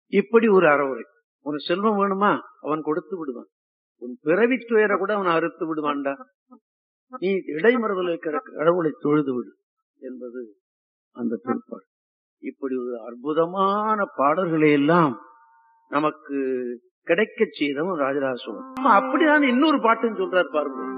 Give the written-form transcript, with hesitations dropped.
இப்படி ஒரு அறவுரை. உன் செல்வம் வேணுமா, அவன் கொடுத்து விடுவான். உன் பிறவி துயர கூட அவன் அறுத்து விடுவான்டா. நீ இடைமறுதல் இருக்கிற கடவுளை தொழுது விடு என்பது அந்த திருப்பாடு. இப்படி ஒரு அற்புதமான பாடல்களை எல்லாம் நமக்கு கிடைக்க செய்தவன் ராஜராஜ சோழன். அப்படிதான் இன்னொரு பாட்டுன்னு சொல்றாரு பாருங்க.